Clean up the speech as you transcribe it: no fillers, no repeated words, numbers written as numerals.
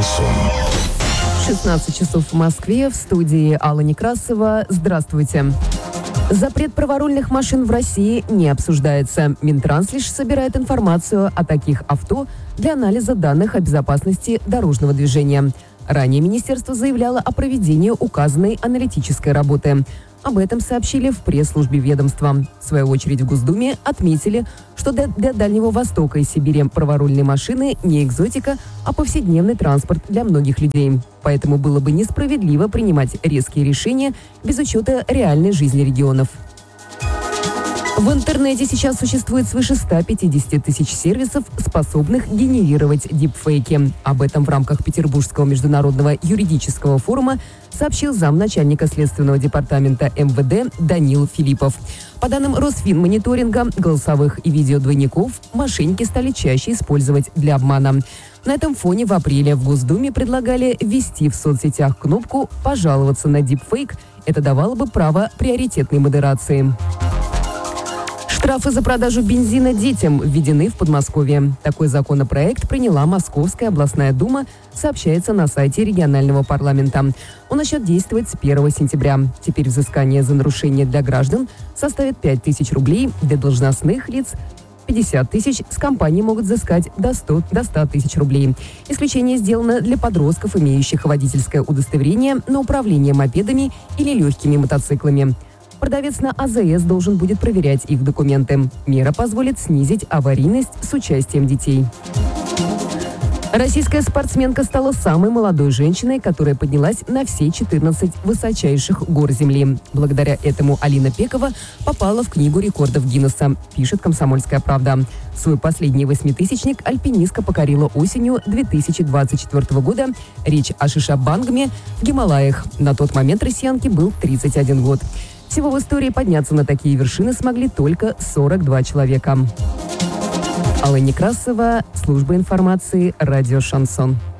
Шансон. 16 часов в Москве, в студии Алла Некрасова. Здравствуйте. Запрет праворульных машин в России не обсуждается. Минтранс лишь собирает информацию о таких авто для анализа данных о безопасности дорожного движения. Ранее министерство заявляло о проведении указанной аналитической работы. Об этом сообщили в пресс-службе ведомства. В свою очередь в Госдуме отметили, что для Дальнего Востока и Сибири праворульные машины не экзотика, а повседневный транспорт для многих людей. Поэтому было бы несправедливо принимать резкие решения без учета реальной жизни регионов. В интернете сейчас существует свыше 150 тысяч сервисов, способных генерировать дипфейки. Об этом в рамках Петербургского международного юридического форума сообщил замначальника Следственного департамента МВД Данил Филиппов. По данным Росфинмониторинга, голосовых и видеодвойников мошенники стали чаще использовать для обмана. На этом фоне в апреле в Госдуме предлагали ввести в соцсетях кнопку «Пожаловаться на дипфейк». Это давало бы право приоритетной модерации. Штрафы за продажу бензина детям введены в Подмосковье. Такой законопроект приняла Московская областная дума, сообщается на сайте регионального парламента. Он начнет действовать с 1 сентября. Теперь взыскание за нарушение для граждан составит 5 тысяч рублей, для должностных лиц 50 тысяч, с компаний могут взыскать до 100 тысяч рублей. Исключение сделано для подростков, имеющих водительское удостоверение на управление мопедами или легкими мотоциклами. Продавец на АЗС должен будет проверять их документы. Мера позволит снизить аварийность с участием детей. Российская спортсменка стала самой молодой женщиной, которая поднялась на все 14 высочайших гор Земли. Благодаря этому Алина Пекова попала в Книгу рекордов Гиннесса, пишет «Комсомольская правда». Свой последний восьмитысячник альпинистка покорила осенью 2024 года. Речь о Шишабангме в Гималаях. На тот момент россиянке был 31 год. Всего в истории подняться на такие вершины смогли только 42 человека. Алла Некрасова, служба информации, радио «Шансон».